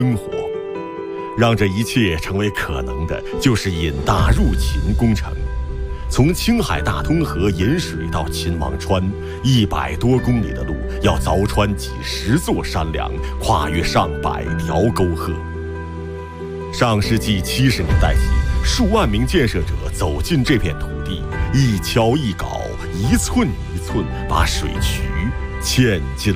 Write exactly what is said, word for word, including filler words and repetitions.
生活。让这一切成为可能的，就是引大入秦工程。从青海大通河引水到秦王川，一百多公里的路，要凿穿几十座山梁，跨越上百条沟壑。上世纪七十年代起，数万名建设者走进这片土地，一锹一镐，一寸一寸，把水渠嵌进